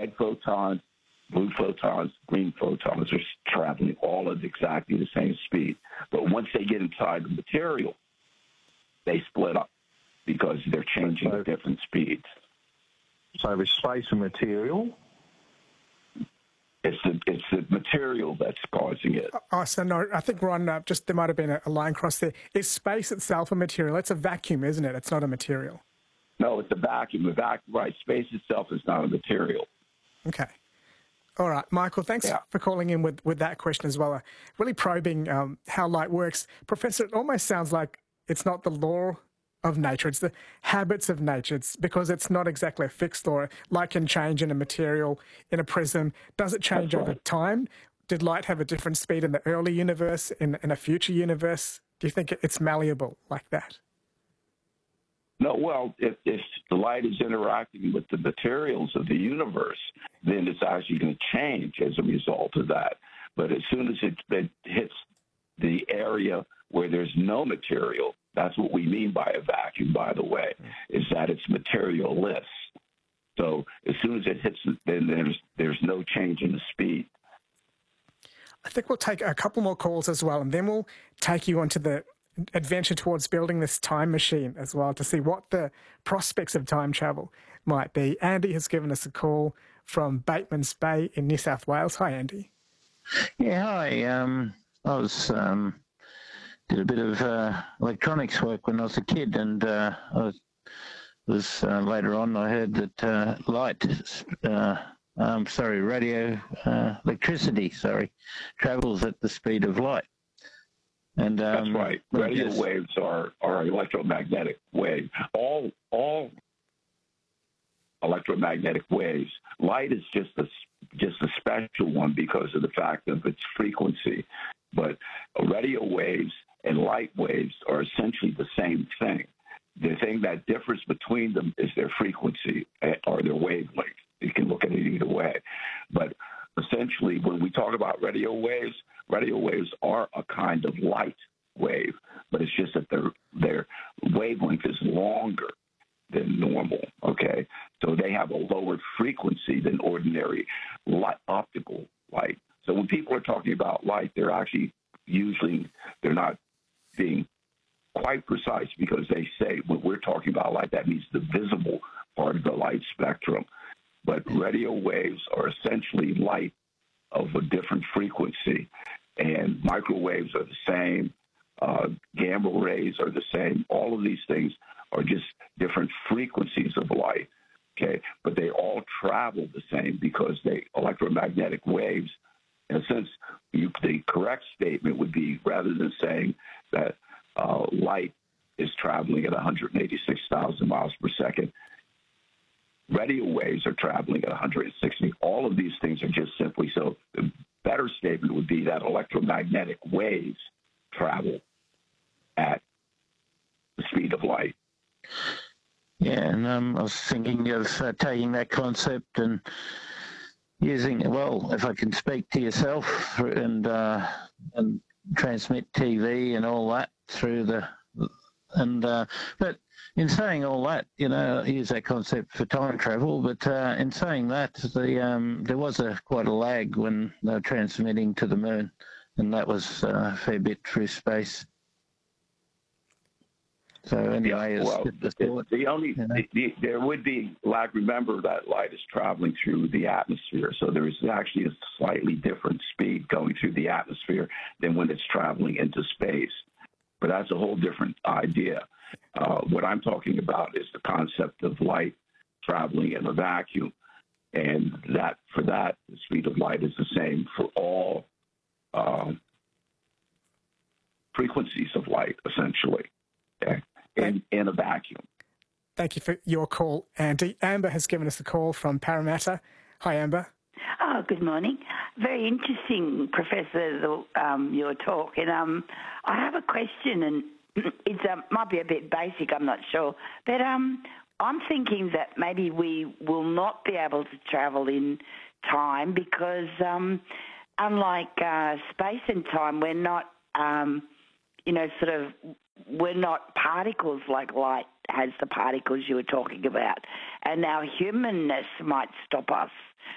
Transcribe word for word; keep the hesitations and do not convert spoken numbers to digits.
red photons, blue photons, green photons are traveling all at exactly the same speed. But once they get inside the material, they split up because they're changing So- at different speeds. So with space and material, It's the, it's the material that's causing it. Oh, so no, I think, Ron, uh, just there might have been a, a line cross there. Is space itself a material? It's a vacuum, isn't it? It's not a material. No, it's a vacuum. The vacuum, right? Space itself is not a material. Okay. All right, Michael, thanks Yeah. for calling in with, with that question as well. Uh, really probing um, how light works. Professor, it almost sounds like it's not the law of nature, it's the habits of nature. It's because it's not exactly a fixed law. Light can change in a material, in a prism. Does it change That's over right. time? Did light have a different speed in the early universe, in, in a future universe? Do you think it's malleable like that? No, well, if, if the light is interacting with the materials of the universe, then it's actually going to change as a result of that. But as soon as it, it hits the area where there's no material, that's what we mean by a vacuum, by the way, is that it's materialless. So as soon as it hits, then there's there's no change in the speed. I think we'll take a couple more calls as well, and then we'll take you onto the adventure towards building this time machine as well to see what the prospects of time travel might be. Andy has given us a call from Bateman's Bay in New South Wales. Hi, Andy. Yeah, hi. Um, I was um, did a bit of uh, electronics work when I was a kid, and uh, I was, was uh, later on I heard that uh, light, uh, um, sorry, radio, uh, electricity, sorry, travels at the speed of light. And um, That's right. I Radio guess- waves are, are electromagnetic waves. All all electromagnetic waves. Light is just a just a special one because of the fact of its frequency. But radio waves and light waves are essentially the same thing. The thing that differs between them is their frequency or their wavelength. You can look at it either way. But essentially, when we talk about radio waves, radio waves are a kind of light wave, but it's just that their their wavelength is longer than normal, okay? So they have a lower frequency than ordinary light, optical light. So when people are talking about light, they're actually usually, they're not being quite precise because they say when we're talking about light, that means the visible part of the light spectrum. But radio waves are essentially light of a different frequency, and microwaves are the same. Uh, gamma rays are the same. All of these things are just different frequencies of light, okay? But they all travel the same because they electromagnetic waves. In a sense, you, the correct statement would be, rather than saying that uh, light is traveling at one hundred eighty-six thousand miles per second, radio waves are traveling at one hundred sixty. All of these things are just simply, so the better statement would be that electromagnetic waves travel at the speed of light. Yeah, and um, I was thinking of uh, taking that concept and using, well, if I can speak to yourself and uh, and transmit T V and all that through the, and uh, but in saying all that, you know, I use that concept for time travel, but uh, in saying that, the um, there was a quite a lag when they were transmitting to the moon, and that was uh, a fair bit through space. So anyway, Yeah, it's well, just a the, thought. the only you know. the, the, there would be lag. Remember that light is traveling through the atmosphere, so there is actually a slightly different speed going through the atmosphere than when it's traveling into space. But that's a whole different idea. Uh, what I'm talking about is the concept of light traveling in a vacuum, and that for that the speed of light is the same for all um, frequencies of light, essentially. Okay? In, in a vacuum. Thank you for your call, Andy. Amber has given us a call from Parramatta. Hi, Amber. Oh, good morning. Very interesting, Professor, the, um, your talk. And um, I have a question, and it um, might be a bit basic, I'm not sure. But um, I'm thinking that maybe we will not be able to travel in time because um, unlike uh, space and time, we're not, um, you know, sort of, we're not particles like light has the particles you were talking about. And our humanness might stop us